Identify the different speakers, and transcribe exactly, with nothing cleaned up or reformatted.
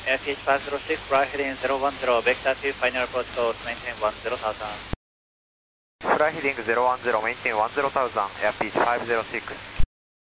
Speaker 1: Airpeach five zero six, fly heading zero one zero, vector two, final approach code, maintain one zero thousand.
Speaker 2: Fly heading zero one zero, maintain one zero thousand, Airpeach five zero six.